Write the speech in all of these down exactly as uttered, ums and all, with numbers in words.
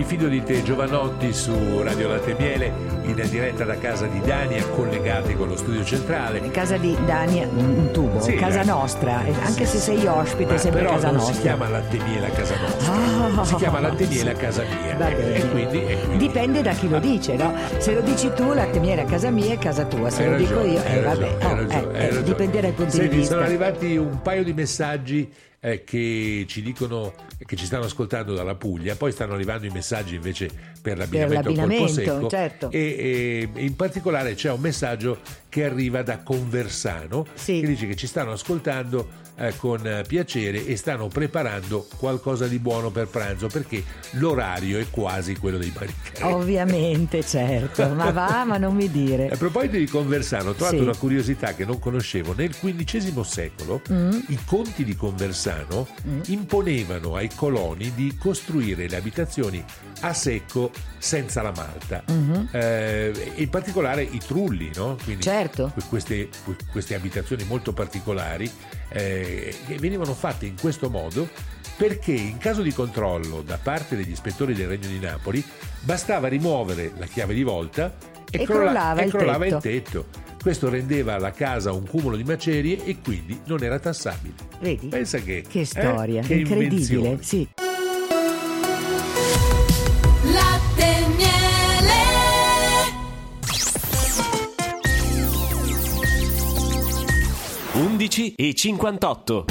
Mi fido di te, Giovanotti, su Radio Latte e Miele, in diretta da casa di Dania, collegati con lo studio centrale. Casa di Dania, un tubo, sì, casa eh. nostra, anche se sei ospite, Ma sempre però casa non nostra. si chiama Latte e Miele a casa nostra, Oh, si chiama Latte e Miele a casa mia. Va bene. E quindi, e quindi... Dipende da chi lo dice, no? Se lo dici tu, Latte e Miele a casa mia è casa tua, se Hai lo ragione, dico io, hai eh, ragione, vabbè, hai oh, ragione, eh, hai eh, ragione. dipende dai punti Senti, di vista. sono arrivati un paio di messaggi eh, che ci dicono che ci stanno ascoltando dalla Puglia, poi stanno arrivando i messaggi invece per l'abbinamento, Per l'abbinamento, colpo secco, certo. e, e in particolare c'è un messaggio che arriva da Conversano, Sì. che dice che ci stanno ascoltando eh, con piacere e stanno preparando qualcosa di buono per pranzo, perché l'orario è quasi quello dei baricari. Ovviamente, certo, ma va, ma non mi dire. A proposito di Conversano, ho trovato Sì. una curiosità che non conoscevo. Nel quindicesimo secolo Mm. i conti di Conversano Mm. imponevano ai coloni di costruire le abitazioni a secco senza la malta. Mhm. Eh, in particolare i trulli, no? Quindi Certo. que- queste, que- queste abitazioni molto particolari eh, che venivano fatte in questo modo perché in caso di controllo da parte degli ispettori del Regno di Napoli bastava rimuovere la chiave di volta e, E crolla- crollava e il crollava tetto. il tetto. Questo rendeva la casa un cumulo di macerie e quindi non era tassabile. Vedi? Pensa che, Che eh, storia, che incredibile, invenzione. sì. Latte e Miele. undici e cinquantotto.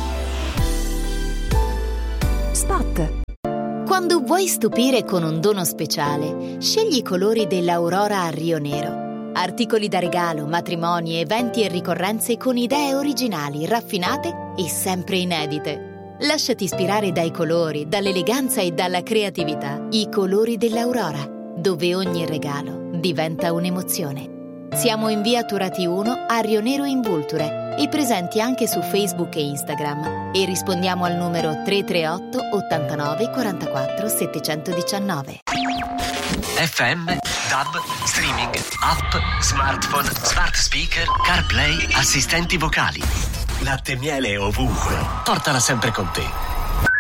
Spot. Quando vuoi stupire con un dono speciale, scegli i colori dell'Aurora a Rio Nero. Articoli da regalo, matrimoni, eventi e ricorrenze con idee originali, raffinate e sempre inedite. Lasciati ispirare dai colori, dall'eleganza e dalla creatività. I colori dell'Aurora, dove ogni regalo diventa un'emozione. Siamo in via Turati uno a Rio Nero in Vulture e presenti anche su Facebook e Instagram. E rispondiamo al numero tre tre otto ottantanove quarantaquattro settecentodiciannove. F M, D A B, streaming, app, smartphone, smart speaker, CarPlay, assistenti vocali. Latte e Miele ovunque. Portala sempre con te.